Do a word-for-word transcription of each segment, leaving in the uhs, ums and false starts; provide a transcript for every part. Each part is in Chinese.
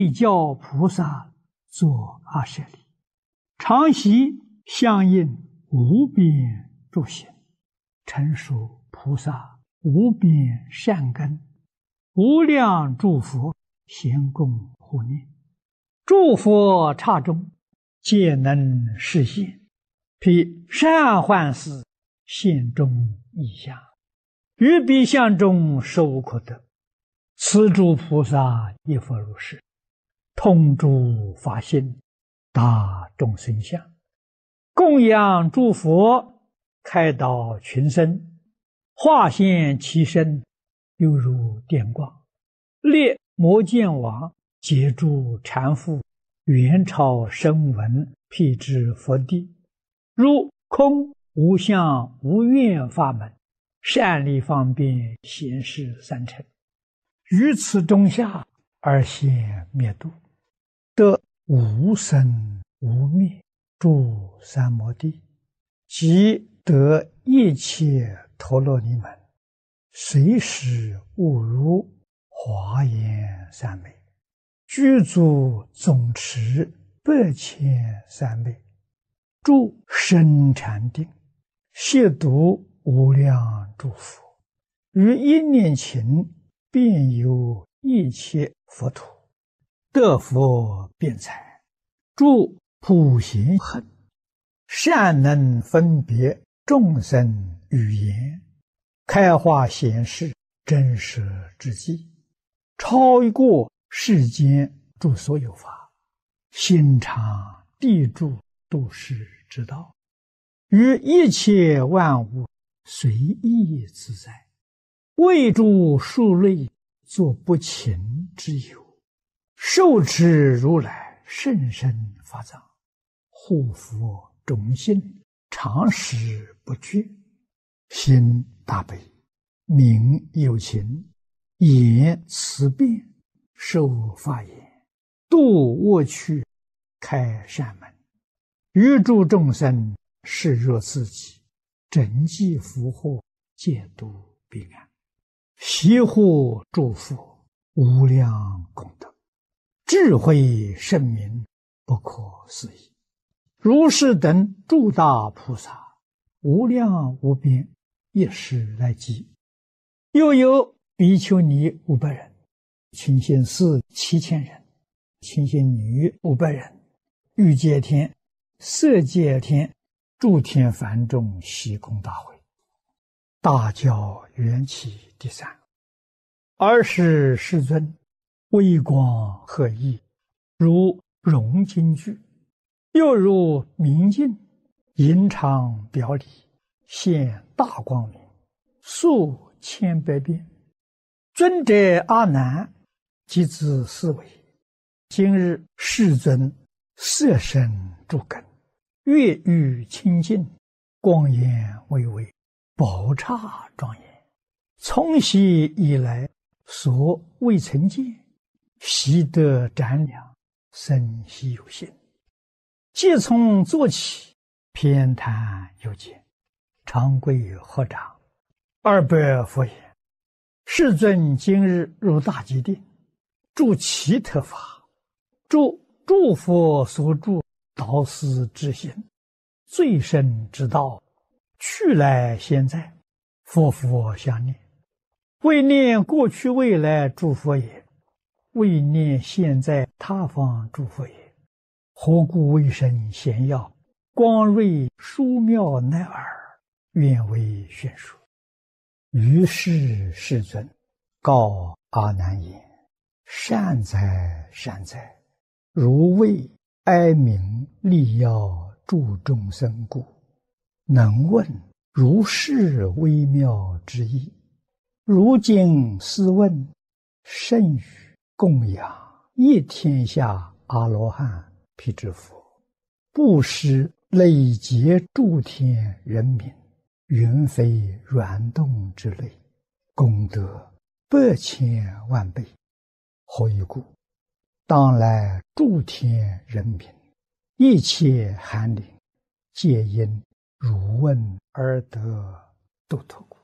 教菩萨作阿舍利，常习相应无边诸行，成熟菩萨无边善根，无量诸佛咸共护念，诸佛刹中皆能示现，披善幻事现中异相，于彼相中实无可得。此诸菩萨亦复如是，通诸法性，大众生相，供养诸佛，开导群生，化现其身，犹如电光，列摩犍王，截住禅父，元朝声闻，辟支佛地，如空无相无愿法门，善利方便显示三乘，于此中下而现灭度，得无生无灭诸三摩地，即得一切陀罗尼门，随时悟如华严三昧，具足总持百千三昧，住深禅定，亵渎无量诸佛，于一念勤遍游一切佛土，得佛辩才，住普贤行，善能分别众生语言，开化显示真实之际，超过世间诸所有法，心常地住度世之道，于一切万物随意自在，为诸数类作不勤之有，受持如来甚深法藏，护佛种心，常时不绝，心大悲，名有情，言慈辩，受法言，度恶趣，开善门，于诸众生视若自己，整济福祸，戒度彼岸，习护诸佛，无量功德，智慧圣明，不可思议。如是等诸大菩萨，无量无边，一时来集。又有比丘尼五百人，清心寺七千人，清心女五百人，欲界天、色界天、诸天梵众悉空大会，大教缘起第三。尔时世尊微光赫熠，如融金具，又如明镜，银常表里，现大光明，数千百变。尊者阿难即自思维，今日世尊色身诸根，月欲清净，光颜巍巍，宝刹庄严，从昔以来所未曾见，习得瞻量，生悉有心。即从坐起，偏袒有见，长跪合掌，二百佛言：世尊今日入大吉定，住其特法，住诸佛所住导师之心，最深之道，去来现在，佛佛相念，为念过去未来诸佛也，为念现在他方诸佛也。何故为生显耀，光瑞殊妙乃尔，愿为宣说。于是世尊告阿难言：善哉善哉，如为哀鸣利要助众生故，能问如是微妙之意。如今斯问，甚于供养一天下阿罗汉辟支佛，布施累劫诸天人民，云非软动之类，功德百千万倍。何以故？当来诸天人民，一切寒灵，皆因汝问而得度脱故。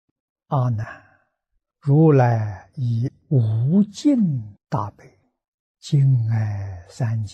阿难，如来以无尽大悲， 敬爱三界